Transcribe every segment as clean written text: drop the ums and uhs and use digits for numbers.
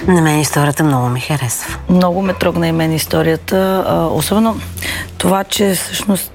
На мен историята много ми харесва. Много ме трогна и мен историята. Особено това, че всъщност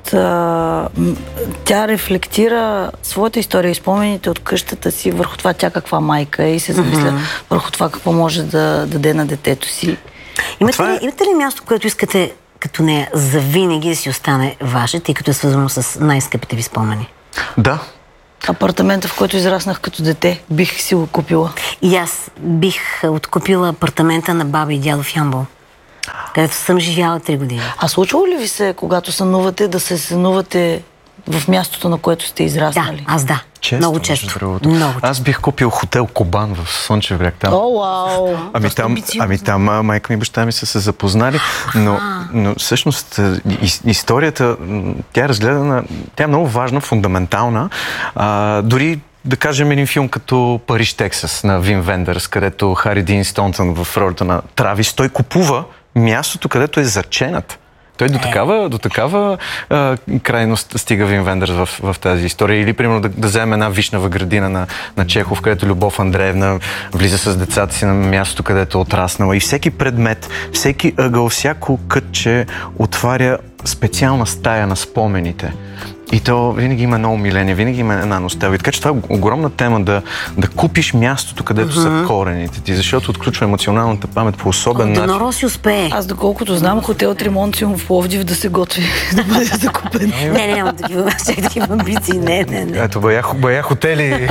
тя рефлектира своята история и спомените от къщата си върху това тя каква майка е и се замисля върху това какво може да даде на детето си. Имате ли място, което искате като нея завинаги да си остане ваше, тъй като е свързано с най-скъпите ви спомени? Да. Апартамента, в който израснах като дете, бих си го купила. И аз бих откупила апартамента на баба и дядо в Ямбол, където съм живяла 3 години. А случва ли ви се, когато сънувате, да се сънувате в мястото, на което сте израснали? Да, аз да. Много често. Аз бих купил хотел Кобан в Слънчев бряг там. О, вау! Там майка ми и баща ми са се запознали, но всъщност историята, тя е разгледана, тя е много важна, фундаментална. Дори да кажем един филм като Париж, Тексас на Вим Вендърс, където Хари Дин Стонтън в ролята на Травис, той купува мястото, където е заченат. Той до такава крайност стига Вим Вендърс в тази история. Или, примерно, да вземем една вишнева градина на Чехов, където Любов Андреевна влиза с децата си на мястото, където е отраснала. И всеки предмет, всеки ъгъл, всяко кътче отваря специална стая на спомените. И то винаги има едно умиление, винаги има една носталгия. Така че това е огромна тема да купиш мястото, където са корените ти, защото отключва емоционалната памет по особен начин. Да Роси успее. Аз доколкото знам, хотел Тримонциум в Пловдив да се готви да бъде закупен. Не, нямам такива амбиции. Не. Ето, бая хотели.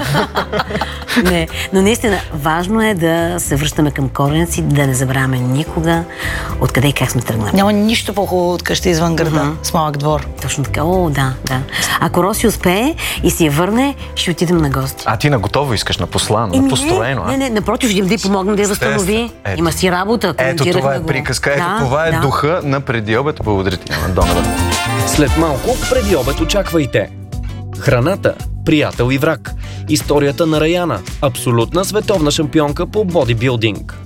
Не, но наистина важно е да се връщаме към корените си, да не забравяме никога откъде и как сме тръгнали. Няма нищо по-хубаво от къща извън града, с малък двор. Точно така. Да. Ако Роси успее и си я върне, ще отидем на гости. А ти на готово искаш, на послано, на построено, а? Не, напротив, ще да й помогнем да я възстанови. Има си работа. Ето това е приказка, това е духа на Преди обед. Благодаря ти, Яна Донева. След малко Преди обед очаквайте храната, приятел и враг. Историята на Раяна, абсолютна световна шампионка по бодибилдинг.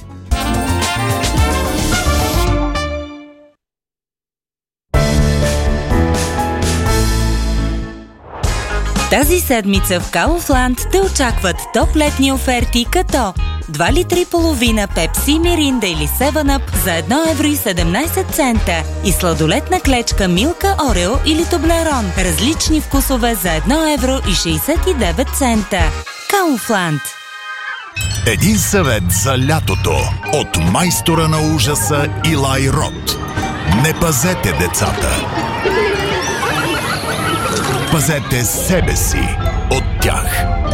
Тази седмица в Kaufland те очакват топ летни оферти като 2 литра и половина Пепси, Миринда или 7-Up за 1,17 евро и сладолетна клечка Милка, Орео или Тоблерон. Различни вкусове за 1,69 евро. Kaufland. Един съвет за лятото от майстора на ужаса Илай Рот. Не пазете децата. Пазете себе си от тях.